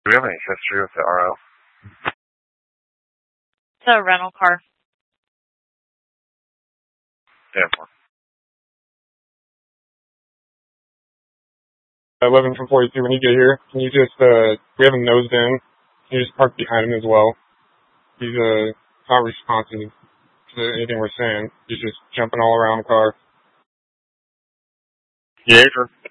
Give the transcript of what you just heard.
Do we have any history with the RO? It's a rental car. 10-4. 11 from 42, when you get here, can you just, we have him nosed in. Can you just park behind him as well? He's, not responsive to anything we're saying. He's just jumping all around the car. Yeah, sure.